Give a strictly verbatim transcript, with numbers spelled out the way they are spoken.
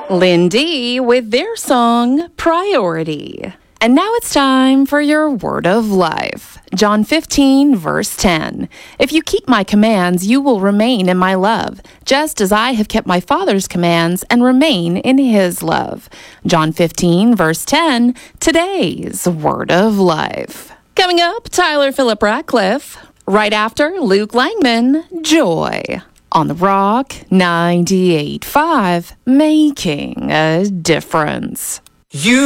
Lindy with their song Priority. And now it's time for your word of life. John fifteen, verse ten. If you keep my commands, you will remain in my love, just as I have kept my Father's commands and remain in his love. John fifteen, verse ten, today's word of life. Coming up, Tyler Phillip Ratcliffe. Right after, Luke Langman, Joy. On the Rock ninety-eight point five, making a difference. You